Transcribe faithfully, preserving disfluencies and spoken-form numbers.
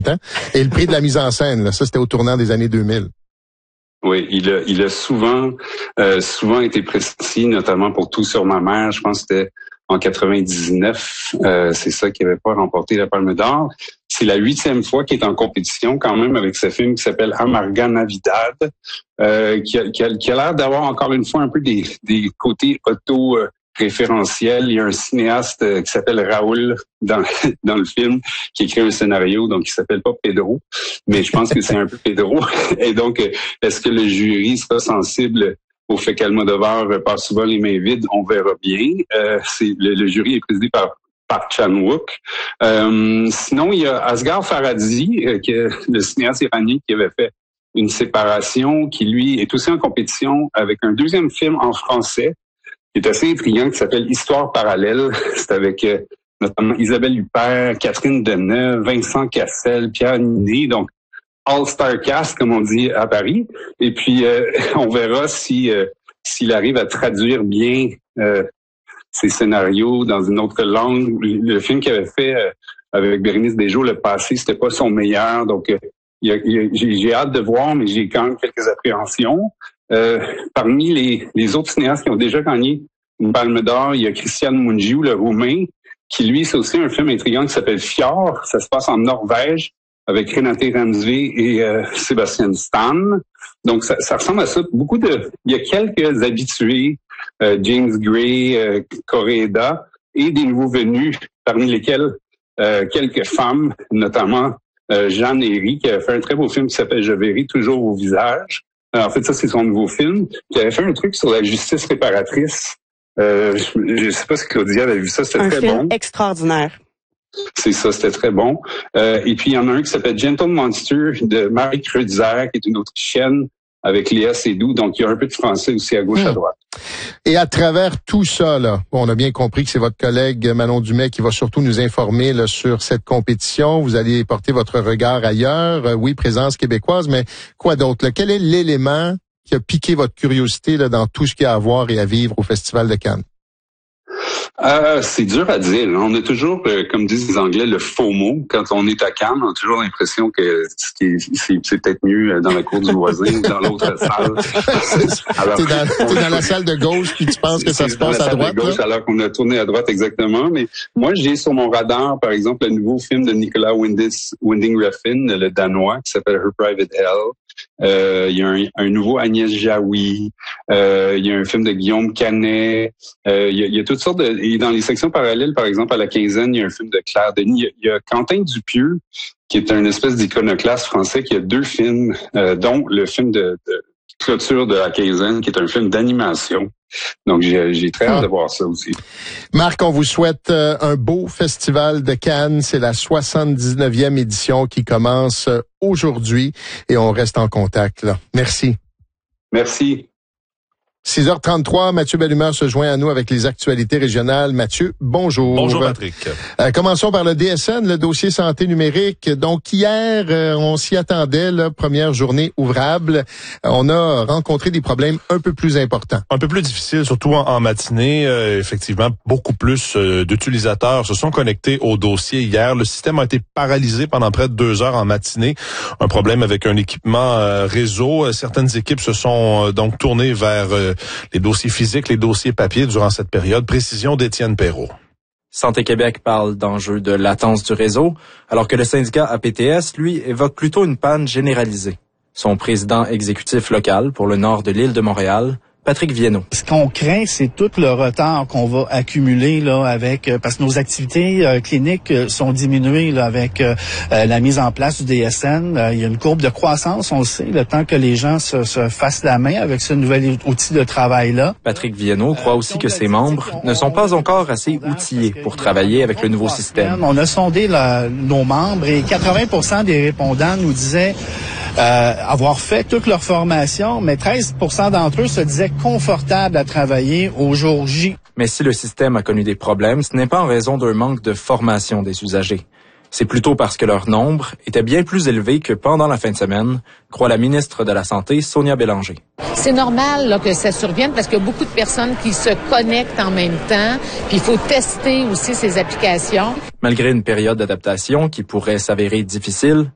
Et le prix de la mise en scène, là, ça c'était au tournant des années deux mille. Oui, il a, il a souvent, euh, souvent été pressenti, notamment pour Tout sur ma mère. Je pense que c'était en quatre-vingt-dix-neuf. Euh, c'est ça qui avait pas remporté la Palme d'Or. C'est la huitième fois qu'il est en compétition, quand même, avec ce film qui s'appelle Amarga Navidad, euh, qui a, qui a, qui a l'air d'avoir encore une fois un peu des, des côtés auto euh, référentiel. Il y a un cinéaste qui s'appelle Raoul dans, dans le film qui écrit un scénario, donc il s'appelle pas Pedro, mais je pense que c'est un peu Pedro. Et donc, est-ce que le jury sera sensible au fait qu'Almodovar passe souvent les mains vides? On verra bien. Euh, c'est, le, le jury est présidé par Park Chan-wook. Euh, sinon, il y a Asghar Farhadi, euh, qui est le cinéaste iranien qui avait fait Une séparation, qui lui est aussi en compétition avec un deuxième film en français qui est assez intriguant, qui s'appelle Histoire parallèle. C'est avec euh, notamment Isabelle Huppert, Catherine Deneuve, Vincent Cassel, Pierre Ninet, donc all-star cast, comme on dit à Paris. Et puis, euh, on verra si euh, s'il arrive à traduire bien euh, ses scénarios dans une autre langue. Le film qu'il avait fait euh, avec Bérénice Bejo, le passé, c'était pas son meilleur. Donc, euh, il y a, il y a, j'ai, j'ai hâte de voir, mais j'ai quand même quelques appréhensions. Euh, parmi les, les autres cinéastes qui ont déjà gagné une Palme d'Or, il y a Cristian Mungiu, le Roumain, qui lui, c'est aussi un film intriguant qui s'appelle Fjord. Ça se passe en Norvège avec Renate Reinsve et euh, Sébastien Stan. Donc, ça, ça ressemble à ça. Beaucoup de, il y a quelques habitués, euh, James Gray, euh, Koreeda, et des nouveaux venus, parmi lesquels euh, quelques femmes, notamment euh, Jeanne Herry, qui a fait un très beau film qui s'appelle Je verrai toujours vos visages. Alors, en fait, ça, c'est son nouveau film. Qui avait fait un truc sur la justice réparatrice. Euh, je ne sais pas si Claudia avait vu ça, c'était un très film bon. Extraordinaire. C'est ça, c'était très bon. Euh, et puis, il y en a un qui s'appelle Gentle Monster de Marie Kreutzer, qui est une Autrichienne, avec Léa Seydoux. Donc, il y a un peu de français aussi à gauche, mmh. à droite. Et à travers tout ça, là, bon, on a bien compris que c'est votre collègue Manon Dumais qui va surtout nous informer là, sur cette compétition. Vous allez porter votre regard ailleurs. Euh, oui, présence québécoise, mais quoi d'autre? Là? Quel est l'élément qui a piqué votre curiosité là, dans tout ce qu'il y a à voir et à vivre au Festival de Cannes? Euh, c'est dur à dire. On a toujours, euh, comme disent les Anglais, le FOMO. Quand on est à Cannes, on a toujours l'impression que c'est, c'est, c'est peut-être mieux dans la cour du voisin ou dans l'autre salle. Alors, t'es dans, t'es dans la salle de gauche puis tu penses que ça se passe à droite. Dans la salle de gauche, là? Alors qu'on a tourné à droite exactement. Mais moi, j'ai sur mon radar, par exemple, le nouveau film de Nicolas Windis, Winding Refn, le Danois, qui s'appelle Her Private Hell. Euh, il y a un, un nouveau Agnès Jaoui, euh, il y a un film de Guillaume Canet, euh, il, y a, il y a toutes sortes de... Et dans les sections parallèles, par exemple, à la quinzaine, il y a un film de Claire Denis. Il y a, il y a Quentin Dupieux, qui est un espèce d'iconoclaste français, qui a deux films, euh, dont le film de, de clôture de la quinzaine, qui est un film d'animation. Donc, j'ai, j'ai très hâte ah. de voir ça aussi. Marc, on vous souhaite euh, un beau festival de Cannes. C'est la soixante-dix-neuvième édition qui commence euh, aujourd'hui et on reste en contact. Là. Merci. Merci. six heures trente-trois, Mathieu Bellumeur se joint à nous avec les actualités régionales. Mathieu, bonjour. Bonjour Patrick. Euh, commençons par le D S N, le dossier santé numérique. Donc hier, euh, on s'y attendait, la première journée ouvrable. Euh, on a rencontré des problèmes un peu plus importants. Un peu plus difficile, surtout en, en matinée. Euh, effectivement, beaucoup plus euh, d'utilisateurs se sont connectés au dossier hier. Le système a été paralysé pendant près de deux heures en matinée. Un problème avec un équipement euh, réseau. Certaines équipes se sont euh, donc tournées vers euh, les dossiers physiques, les dossiers papier durant cette période. Précision d'Étienne Perrault. Santé Québec parle d'enjeux de latence du réseau, alors que le syndicat A P T S, lui, évoque plutôt une panne généralisée. Son président exécutif local pour le nord de l'île de Montréal, Patrick Viennot. Ce qu'on craint, c'est tout le retard qu'on va accumuler là avec parce que nos activités euh, cliniques sont diminuées là avec euh, la mise en place du D S N. Euh, il y a une courbe de croissance, on le sait, le temps que les gens se, se fassent la main avec ce nouvel outil de travail-là. Patrick Viennot croit aussi que ses membres ne sont pas encore assez outillés pour travailler avec le nouveau système. On a sondé la, nos membres et quatre-vingts pour cent des répondants nous disaient Euh, avoir fait toute leur formation, mais treize pour cent d'entre eux se disaient confortables à travailler au jour J. Mais si le système a connu des problèmes, ce n'est pas en raison d'un manque de formation des usagers. C'est plutôt parce que leur nombre était bien plus élevé que pendant la fin de semaine, croit la ministre de la Santé, Sonia Bélanger. C'est normal là, que ça survienne parce qu'il y a beaucoup de personnes qui se connectent en même temps, puis il faut tester aussi ces applications. Malgré une période d'adaptation qui pourrait s'avérer difficile,